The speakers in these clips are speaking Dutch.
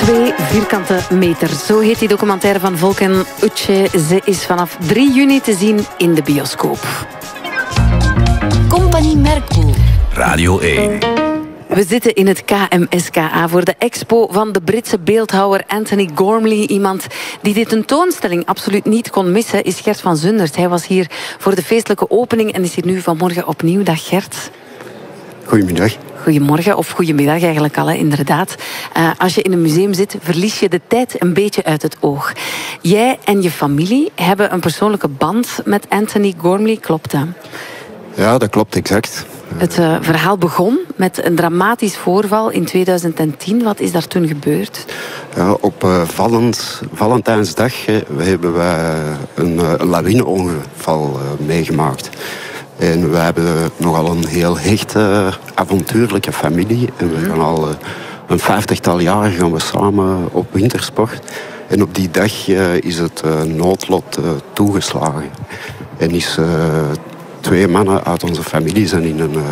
2 vierkante meter. Zo heet die documentaire van Volkan Uce. Ze is vanaf 3 juni te zien in de bioscoop. Compagnie Mercure. Radio 1. We zitten in het KMSKA voor de expo van de Britse beeldhouwer Anthony Gormley. Iemand die dit tentoonstelling absoluut niet kon missen is Gert van Zundert. Hij was hier voor de feestelijke opening en is hier nu vanmorgen opnieuw. Dag Gert. Goedemiddag. Goedemorgen, of goedemiddag eigenlijk al, inderdaad. Als je in een museum zit, verlies je de tijd een beetje uit het oog. Jij en je familie hebben een persoonlijke band met Anthony Gormley, klopt dat? Ja, dat klopt exact. Het verhaal begon met een dramatisch voorval in 2010. Wat is daar toen gebeurd? Ja, op Valentijnsdag hebben we een lawineongeval meegemaakt. En we hebben nogal een heel hechte, avontuurlijke familie. En we gaan al een 50-tal jaar gaan we samen op wintersport. En op die dag is het noodlot toegeslagen. En is 2 mannen uit onze familie zijn in een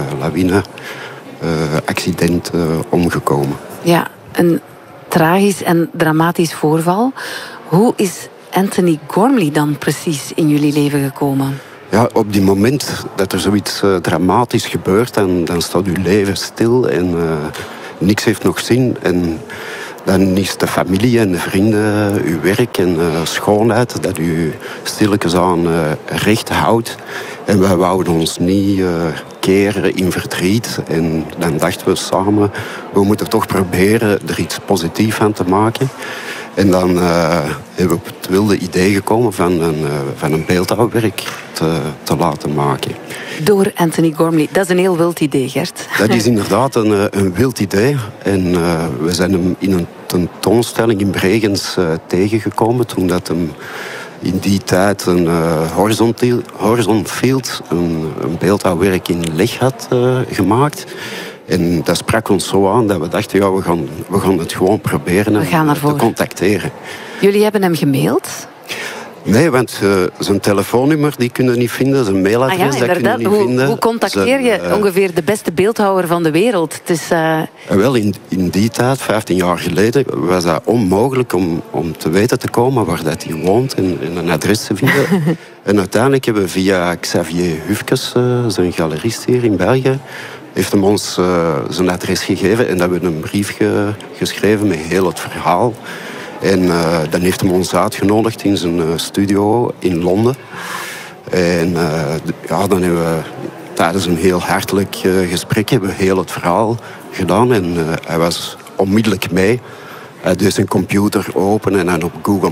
lawine-accident omgekomen. Ja, een tragisch en dramatisch voorval. Hoe is Anthony Gormley dan precies in jullie leven gekomen? Ja, op die moment dat er zoiets dramatisch gebeurt, dan staat uw leven stil en niks heeft nog zin. En dan is de familie en de vrienden, uw werk en schoonheid dat u stilletjes aan recht houdt. En wij wouden ons niet keren in verdriet. En dan dachten we samen, we moeten toch proberen er iets positiefs van te maken. En dan hebben we op het wilde idee gekomen van een beeldhouwwerk te laten maken. Door Anthony Gormley. Dat is een heel wild idee, Gert. Dat is inderdaad een wild idee. En we zijn hem in een tentoonstelling in Bregenz tegengekomen. Toen dat hem in die tijd een Horizon Field, een beeldhouwwerk in Leg had gemaakt. En dat sprak ons zo aan dat we dachten, ja, we gaan het gewoon proberen te contacteren. Jullie hebben hem gemaild? Nee, want zijn telefoonnummer die kunnen we niet vinden, zijn mailadres dat kunnen we niet vinden. Hoe contacteer je ongeveer de beste beeldhouwer van de wereld? Het is, Wel, in die tijd, 15 jaar geleden, was dat onmogelijk om te weten te komen waar dat hij woont en een adres te vinden. En uiteindelijk hebben we via Xavier Hufkes, zijn galerist hier in België, heeft hem ons zijn adres gegeven en dat we een brief geschreven met heel het verhaal. En dan heeft hij ons uitgenodigd in zijn studio in Londen. En dan hebben we tijdens een heel hartelijk gesprek hebben we heel het verhaal gedaan. En hij was onmiddellijk mee. Hij deed zijn computer open en dan op Google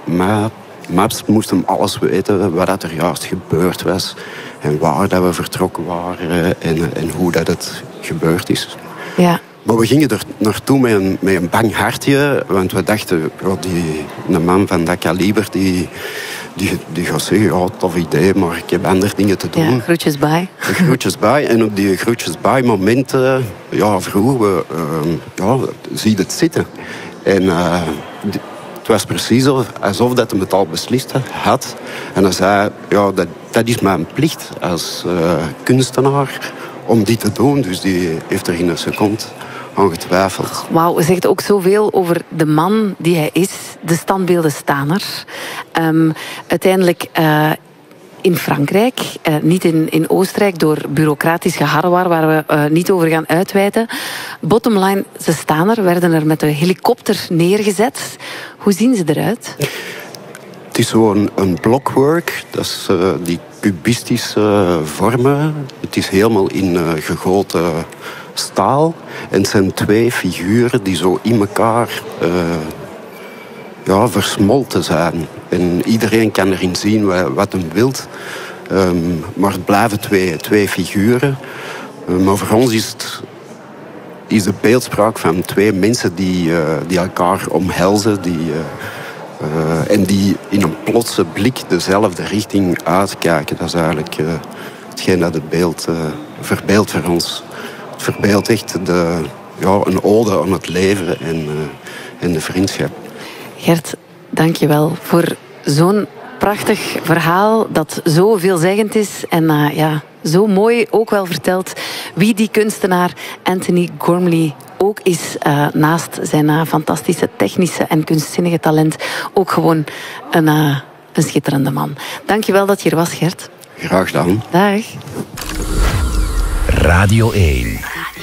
Maps moest hem alles weten wat er juist gebeurd was. En waar dat we vertrokken waren en hoe dat het gebeurd is. Ja. Maar we gingen er naartoe met een bang hartje. Want we dachten, een man van dat kaliber die gaat zeggen, ja, tof idee, maar ik heb andere dingen te doen. Ja, groetjes bij. Groetjes bij. En op die groetjes bij momenten, vroegen we, zie je het zitten? En het was precies alsof dat hij het al beslist had. En hij zei, ja, dat is mijn plicht als kunstenaar om die te doen. Dus die heeft er in een seconde aan getwijfeld. Wauw, u zegt ook zoveel over de man die hij is. De standbeelden staan er. Uiteindelijk in Frankrijk, niet in Oostenrijk, door bureaucratisch geharrewar waar we niet over gaan uitweiden. Bottom line, ze staan er, werden er met een helikopter neergezet. Hoe zien ze eruit? Het is zo'n blockwork, dat is die cubistische vormen. Het is helemaal in gegoten staal. En het zijn 2 figuren die zo in elkaar versmolten zijn. En iedereen kan erin zien wat hem wilt. Maar het blijven 2 figuren. Maar voor ons is de beeldspraak van 2 mensen die elkaar omhelzen. En die in een plotse blik dezelfde richting uitkijken. Dat is eigenlijk hetgeen dat het beeld verbeeldt voor ons. Het verbeeldt echt een ode aan het leven en de vriendschap. Gert, dank je wel voor zo'n prachtig verhaal dat zo veelzeggend is. En zo mooi ook wel vertelt wie die kunstenaar Anthony Gormley ook is, naast zijn fantastische technische en kunstzinnige talent, ook gewoon een schitterende man. Dankjewel dat je er was, Gert. Graag gedaan. Dag. Radio 1.